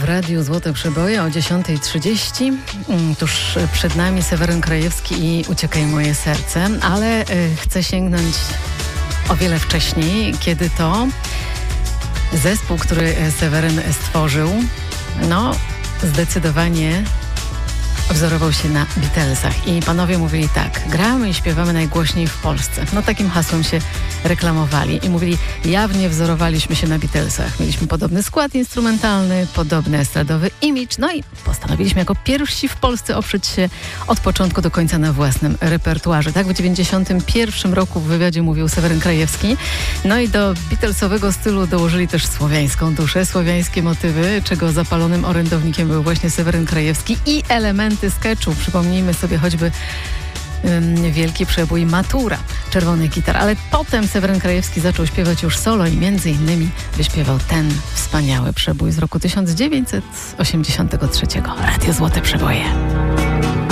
Radiu Złote Przeboje o 10:30. Tuż przed nami Seweryn Krajewski i Uciekaj moje serce, ale chcę sięgnąć o wiele wcześniej, kiedy to zespół, który Seweryn stworzył, zdecydowanie wzorował się na Beatlesach i panowie mówili tak: gramy i śpiewamy najgłośniej w Polsce. Takim hasłem się reklamowali i mówili, jawnie wzorowaliśmy się na Beatlesach. Mieliśmy podobny skład instrumentalny, podobny estradowy imidż, i postanowiliśmy jako pierwsi w Polsce oprzeć się od początku do końca na własnym repertuarze. Tak w 1991 roku w wywiadzie mówił Seweryn Krajewski. I do Beatlesowego stylu dołożyli też słowiańską duszę, słowiańskie motywy, czego zapalonym orędownikiem był właśnie Seweryn Krajewski i elementy sketchu. Przypomnijmy sobie choćby wielki przebój Matura czerwonych gitar. Ale potem Seweryn Krajewski zaczął śpiewać już solo i między innymi wyśpiewał ten wspaniały przebój z roku 1983. Radio Złote Przeboje.